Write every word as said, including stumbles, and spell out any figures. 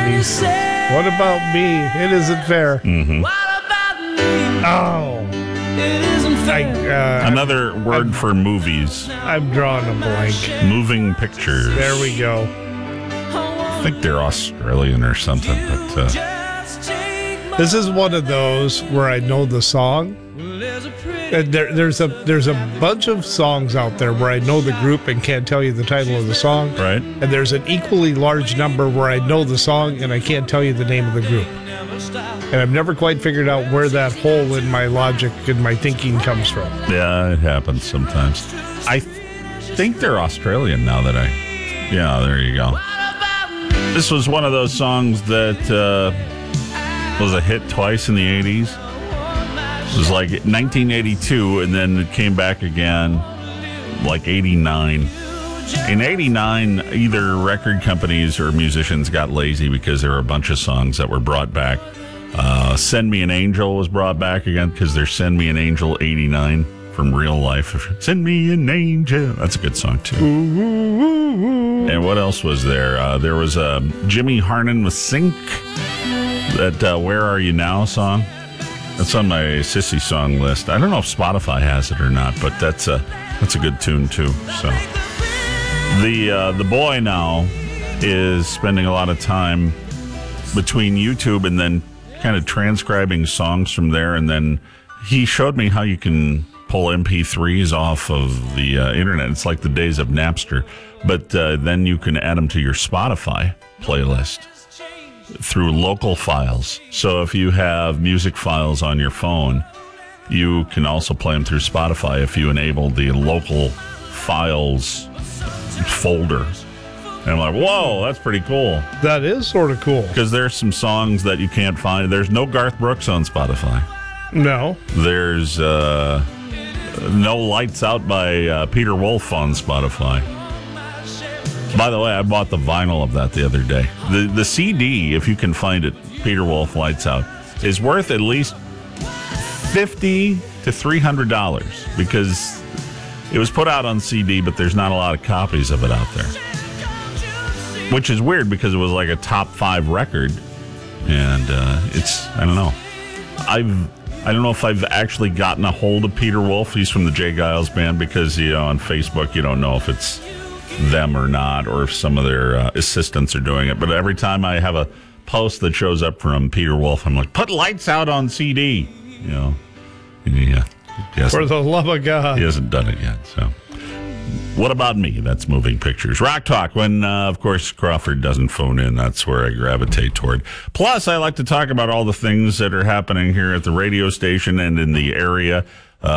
seventies. What about me? It isn't fair. Mm-hmm. Oh. I, uh, Another word I'm, for movies. I'm drawing a blank. Moving pictures. There we go. I think they're Australian or something, but uh, this is one of those where I know the song. And there, there's a there's a bunch of songs out there where I know the group and can't tell you the title of the song. right? And there's an equally large number where I know the song and I can't tell you the name of the group. And I've never quite figured out where that hole in my logic and my thinking comes from. Yeah, it happens sometimes. I th- think they're Australian now that I... Yeah, there you go. This was one of those songs that uh, was a hit twice in the eighties. It was like nineteen eighty-two, and then it came back again like eighty-nine. In eighty-nine, either record companies or musicians got lazy because there were a bunch of songs that were brought back. Uh, Send Me an Angel was brought back again because there's Send Me an Angel eighty-nine from Real Life. Send Me an Angel. That's a good song, too. And what else was there? Uh, there was a um, Jimmy Harnan with Sync, that uh, Where Are You Now song. That's on my Sissy song list. I don't know if Spotify has it or not, but that's a, that's a good tune, too. So the uh, the boy now is spending a lot of time between YouTube and then kind of transcribing songs from there. And then he showed me how you can pull M P threes off of the uh, internet. It's like the days of Napster. But uh, then you can add them to your Spotify playlist through local files. So if you have music files on your phone, you can also play them through Spotify if you enable the local files folder. And I'm like, whoa, that's pretty cool. That is sort of cool. Because there's some songs that you can't find. There's no Garth Brooks on Spotify. No. There's uh, no Lights Out by uh, Peter Wolf on Spotify. By the way, I bought the vinyl of that the other day. The the C D, if you can find it, Peter Wolf Lights Out, is worth at least fifty to three hundred dollars because it was put out on C D, but there's not a lot of copies of it out there. Which is weird because it was like a top five record, and uh, it's, I don't know. I've, I don't know if I've actually gotten a hold of Peter Wolf. He's from the Jay Giles Band because, you know, on Facebook you don't know if it's them or not, or if some of their uh, assistants are doing it. But every time I have a post that shows up from Peter Wolf, I'm like, put Lights Out on C D. You know, yeah. For the love of God. He hasn't done it yet, so. What about me? That's Moving Pictures. Rock Talk, when, uh, of course, Crawford doesn't phone in. That's where I gravitate toward. Plus, I like to talk about all the things that are happening here at the radio station and in the area.